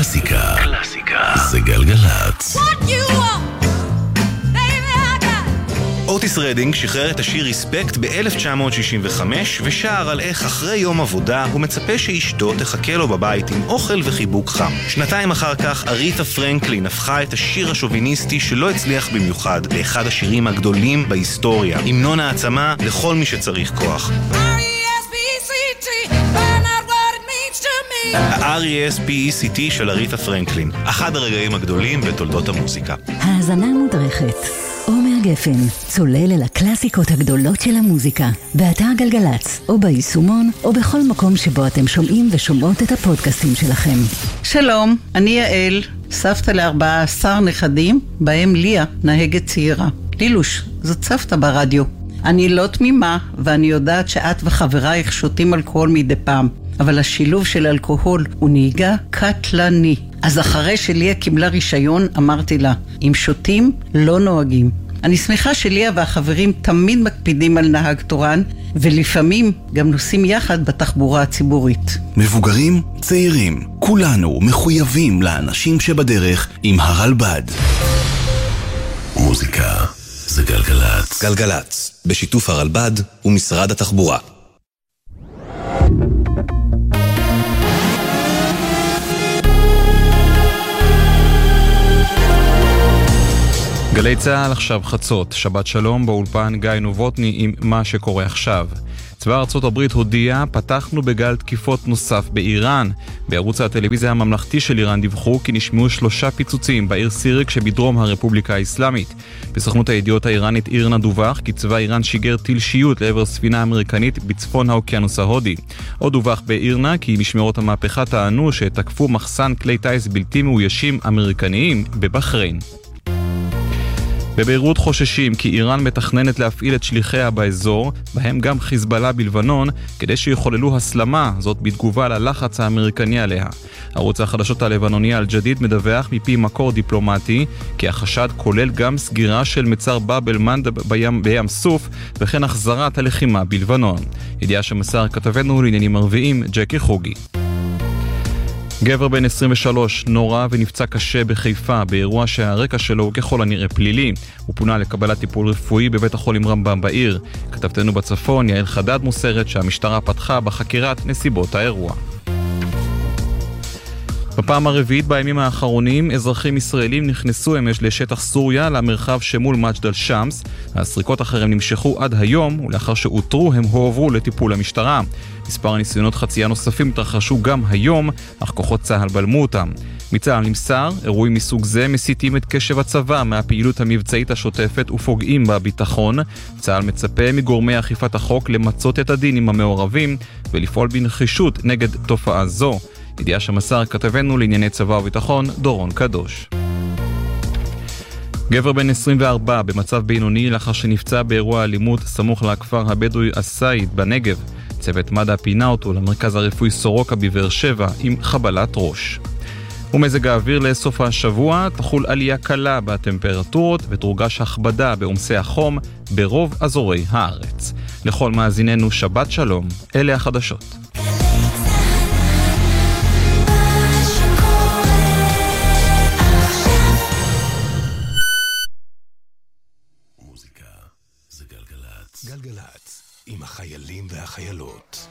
קלאסיקה. זה גלגלצ. אוטיס רדינג שחרר את השיר ריספקט ב-1965 ושר על איך אחרי יום עבודה הוא מצפה שאשתו תחכה לו בבית עם אוכל וחיבוק חם. שנתיים אחר כך אריתה פרנקלין הפכה את השיר השוביניסטי שלא הצליח במיוחד לאחד השירים הגדולים בהיסטוריה, המנון העצמה לכל מי שצריך כוח. ה-R.E.S.P.E.C.T של אריתה פרנקלין, אחד הרגעים הגדולים בתולדות המוזיקה. האזנה מודרכת. עומר גפן, צולל אל הקלאסיקות הגדולות של המוזיקה, באתר גלגלצ, או ביישומון, או בכל מקום שבו אתם שומעים ושומעות את הפודקאסטים שלכם. שלום, אני יעל, סבתא ל14 נכדים, בהם ליה, נהגת צעירה. לילוש, זאת סבתא ברדיו. אני לא תמימה, ואני יודעת שאת וחברייך שותים אלכוהול מדי פעם. אבל השילוב של אלכוהול הוא נהיגה קטלני. אז אחרי שליה קיבלה רישיון, אמרתי לה, אם שותים, לא נוהגים. אני שמחה שליה והחברים תמיד מקפידים על נהג תורן, ולפעמים גם נוסעים יחד בתחבורה הציבורית. מבוגרים, צעירים, כולנו מחויבים לאנשים שבדרך עם הרלב"ד. מוזיקה זה גלגלצ. גלגלצ, בשיתוף הרלב"ד ומשרד התחבורה. גלי צהל עכשיו חצות, שבת שלום באולפן גיא נובוטני עם מה שקורה עכשיו. צבא ארצות הברית הודיע, פתחנו בגל תקיפות נוסף באיראן. בערוץ הטלוויזיה הממלכתי של איראן דיווחו כי נשמעו 3 פיצוצים בעיר סיריק שבדרום הרפובליקה האסלאמית. בסוכנות הידיעות האיראנית אירנה דווח כי צבא איראן שיגר טיל שיוט לעבר ספינה אמריקנית בצפון האוקיינוס ההודי. עוד דווח באירנה כי משמרות המהפכה טענו שתקפו מחסן כלי טייס בלתי מאוישים אמריקניים בבחריין. בביירות חוששים כי איראן מתכננת להפעיל את שליחיה באזור, בהם גם חיזבאללה בלבנון, כדי שיחוללו הסלמה, זאת בתגובה ללחץ האמריקני עליה. ערוץ החדשות הלבנוני אל-ג'דיד מדווח מפי מקור דיפלומטי, כי החשד כולל גם סגירה של מצר באב אל-מנדב בים סוף, וכן החזרת הלחימה בלבנון. ידיעה שמסר כתבנו לעניינים ערביים, ג'קי חוגי. גבר בן 23 נורא ונפצע קשה בחיפה באירוע שהרקע שלו הוא ככל הנראה פלילי. הוא פונה לקבלת טיפול רפואי בבית החולים רמב"ם בעיר. כתבתנו בצפון יעל חדד מוסרת שהמשטרה פתחה בחקירת נסיבות האירוע. בפעם הרביעית בימים האחרונים, אזרחים ישראלים נכנסו אמש לשטח סוריה למרחב שמול מג'דל שמס. הסריקות אחריהם נמשכו עד היום, ולאחר שאותרו הם הועברו לטיפול המשטרה. מספר הניסיונות חצייה נוספים התרחשו גם היום, אך כוחות צה"ל בלמו אותם. מצה"ל נמסר, אירועים מסוג זה מסיטים את קשב הצבא מהפעילות המבצעית השוטפת ופוגעים בביטחון. צה"ל מצפה מגורמי אכיפת החוק למצות את הדין עם המעורבים ולפעול בנחישות נגד תופעה זו. ידיעה שמסר כתבנו לענייני צבא וביטחון דורון קדוש. גבר בן 24 במצב בינוני לאחר שנפצע באירוע אלימות סמוך לכפר הבדואי הסייד בנגב. צוות מד"א פינה אותו למרכז הרפואי סורוקה בבאר שבע עם חבלת ראש. ומזג האוויר לסוף השבוע תחול עלייה קלה בטמפרטורות ותורגש הכבדה בעומסי החום ברוב אזורי הארץ. לכל מאזיננו שבת שלום, אלה החדשות. גלגלצ עם החיילים והחיילות.